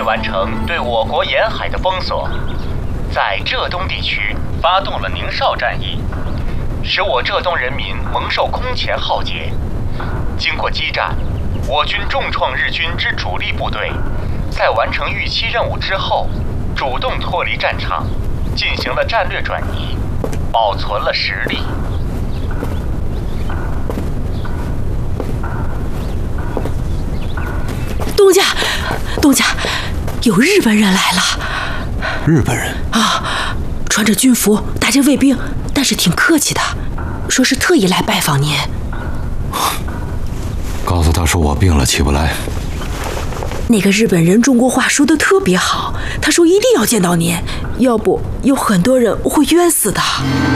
完成对我国沿海的封锁，在浙东地区发动了宁绍战役，使我浙东人民蒙受空前浩劫。经过激战，我军重创日军之主力部队，在完成预期任务之后，主动脱离战场，进行了战略转移，保存了实力。 东家，有日本人来了。 日本人啊，穿着军服，带着卫兵，但是挺客气的，说是特意来拜访您。 告诉他说我病了，起不来。 那个日本人中国话说得特别好，他说一定要见到您，要不有很多人会冤死的。